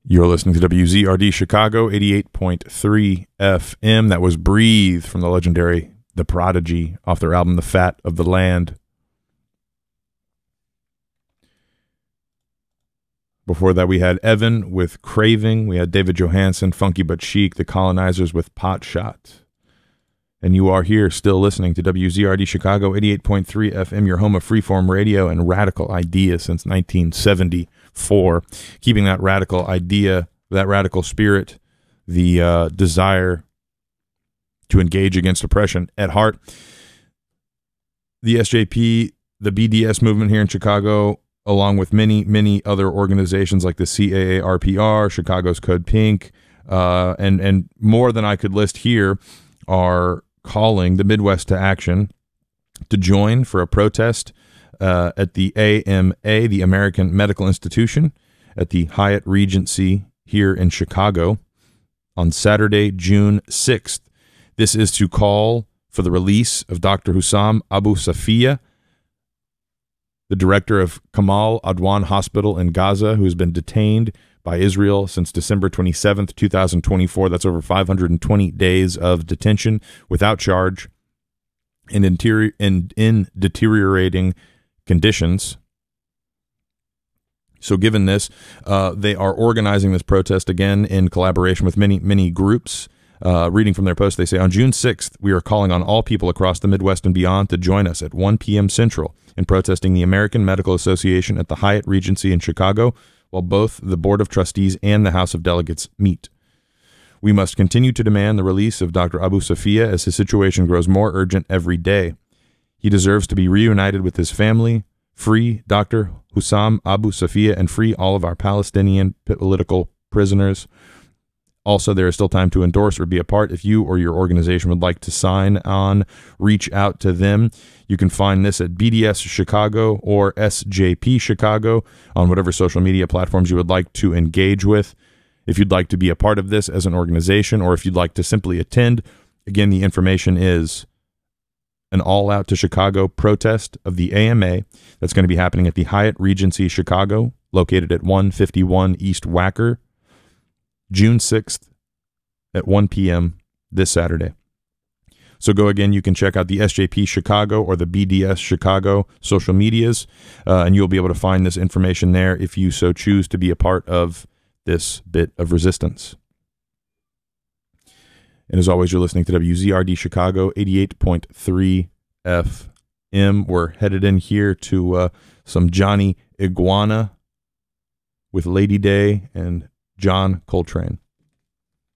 You're listening to WZRD Chicago, 88.3 FM. That was Breathe from the legendary The Prodigy off their album The Fat of the Land. Before that, we had Evan with Craving. We had David Johansen, Funky But Chic, The Colonizers with Pot Shot. And you are here still listening to WZRD Chicago, 88.3 FM, your home of freeform radio and radical ideas since 1974. Keeping that radical idea, that radical spirit, the desire to engage against oppression at heart. The SJP, the BDS movement here in Chicago, along with many, many other organizations like the CAARPR, Chicago's Code Pink, and more than I could list here, are calling the Midwest to action to join for a protest at the AMA, the American Medical Institution, at the Hyatt Regency here in Chicago on Saturday, June 6th. This is to call for the release of Dr. Hussam Abu Safiya, the director of Kamal Adwan Hospital in Gaza, who has been detained by Israel since December 27th, 2024. That's over 520 days of detention without charge and in deteriorating conditions. So given this, they are organizing this protest again in collaboration with many, many groups. Reading from their post, they say, on June 6th, we are calling on all people across the Midwest and beyond to join us at 1 p.m. Central in protesting the American Medical Association at the Hyatt Regency in Chicago, while both the Board of Trustees and the House of Delegates meet. We must continue to demand the release of Dr. Abu Safiya as his situation grows more urgent every day. He deserves to be reunited with his family. Free Dr. Hussam Abu Safiya and free all of our Palestinian political prisoners. Also, there is still time to endorse or be a part. If you or your organization would like to sign on, reach out to them. You can find this at BDS Chicago or SJP Chicago on whatever social media platforms you would like to engage with. If you'd like to be a part of this as an organization, or if you'd like to simply attend, again, the information is an all-out to Chicago protest of the AMA that's going to be happening at the Hyatt Regency Chicago, located at 151 East Wacker, June 6th at 1 p.m. this Saturday. So go again, you can check out the SJP Chicago or the BDS Chicago social medias, and you'll be able to find this information there if you so choose to be a part of this bit of resistance. And as always, you're listening to WZRD Chicago, 88.3 FM. We're headed in here to some Johnny Iguana with Lady Day and John Coltrane.